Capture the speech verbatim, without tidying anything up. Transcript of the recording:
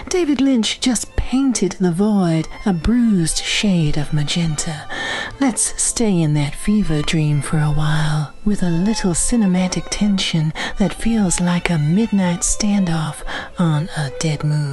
David Lynch just painted the void a bruised shade of magenta. Let's stay in that fever dream for a while, with a little cinematic tension that feels like a midnight standoff on a dead moon.